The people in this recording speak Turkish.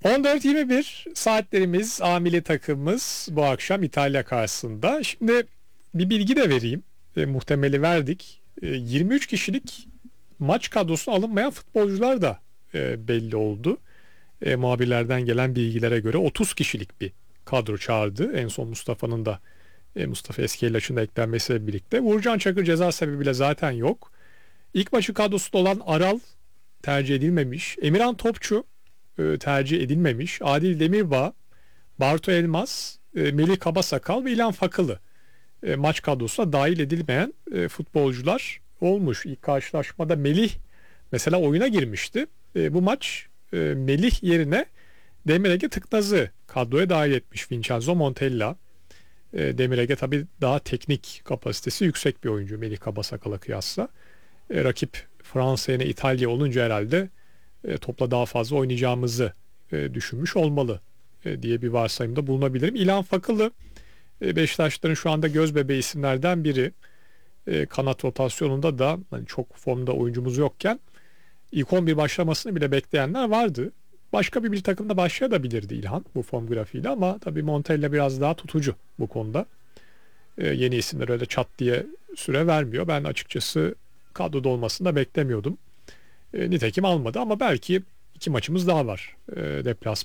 14:21 saatlerimiz, A milli takımımız bu akşam İtalya karşısında. Şimdi bir bilgi de vereyim. Muhtemeli verdik. 23 kişilik maç kadrosuna alınmayan futbolcular da belli oldu. Muhabirlerden gelen bilgilere göre 30 kişilik bir kadro çağırdı. En son Mustafa'nın da Mustafa Eskiellaç'ın da eklenmesiyle birlikte. Uğurcan Çakır ceza sebebiyle zaten yok. İlk maçı kadrosunda olan Aral tercih edilmemiş. Emirhan Topçu tercih edilmemiş. Adil Demirbağ, Bartu Elmas, Melih Kabasakal ve İlhan Fakılı maç kadrosuna dahil edilmeyen futbolcular olmuş. İlk karşılaşmada Melih mesela oyuna girmişti. Bu maç Melih yerine Demir Ege Tıknaz'ı kadroya dahil etmiş Vincenzo Montella. Demir Ege tabii daha teknik kapasitesi yüksek bir oyuncu Melih Kabasakal'a kıyasla. Rakip Fransa yine İtalya olunca herhalde topla daha fazla oynayacağımızı düşünmüş olmalı diye bir varsayımda bulunabilirim. İlhan Fakılı Beşiktaşların şu anda göz bebeği isimlerden biri. Kanat rotasyonunda da hani çok formda oyuncumuz yokken ilk 11 başlamasını bile bekleyenler vardı. Başka bir takımda başlayabilirdi İlhan bu form grafiğiyle ama tabii Montella biraz daha tutucu bu konuda. Yeni isimler öyle çat diye süre vermiyor. Ben açıkçası kadroda olmasını da beklemiyordum. Nitekim almadı ama belki iki maçımız daha var deplasman.